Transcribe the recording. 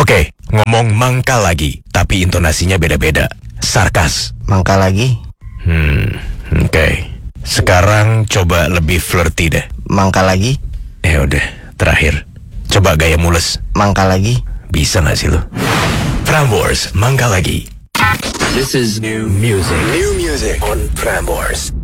Oke, ngomong mangkal lagi, tapi intonasinya beda-beda. Sarkas. Mangkal lagi. Oke. Sekarang coba lebih flirty deh. Mangkal lagi. Ya udah, terakhir. Coba gaya mules. Mangkal lagi. Bisa gak sih lo? Prambors, mangkal lagi. This is new music. New music on Prambors.